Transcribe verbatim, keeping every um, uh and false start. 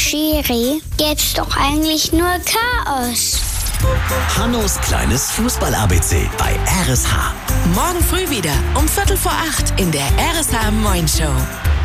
Schiri gibt's doch eigentlich nur Chaos. Hannos kleines Fußball-A B C bei R S H. Morgen früh wieder um Viertel vor acht in der R S H Moin Show.